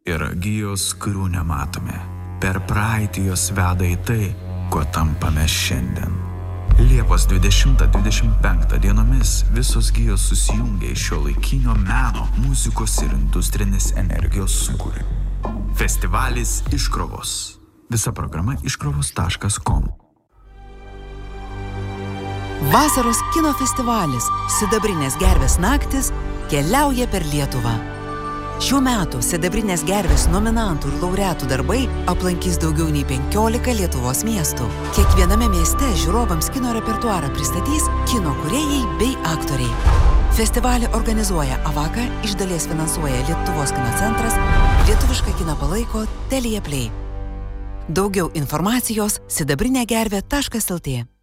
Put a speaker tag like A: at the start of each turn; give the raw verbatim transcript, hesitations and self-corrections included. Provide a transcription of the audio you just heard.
A: Yra gijos, kurių nematome. Per praeitį jos veda į tai, kuo tampame šiandien. Liepos dvidešimtą dvidešimt penktą dienomis visos gijos susijungia iš šiuolaikinio meno, muzikos ir industrinės energijos sūkurį. Festivalis Iškrovos. Visa programa iškrovos taškas com.
B: Vasaros kino festivalis Sidabrinės gervės naktis keliauja per Lietuvą. Šių metų Sidabrinės gervės nominantų ir laureatų darbai aplankys daugiau nei penkiolika Lietuvos miestų. Kiekviename mieste žiūrovams kino repertuarą pristatys kino kūrėjai bei aktoriai. Festivalį organizuoja Avaka, iš dalies finansuoja Lietuvos kino centras, lietuvišką kiną palaiko Telia Play. Daugiau informacijos sidabrinė gervė taškas lt.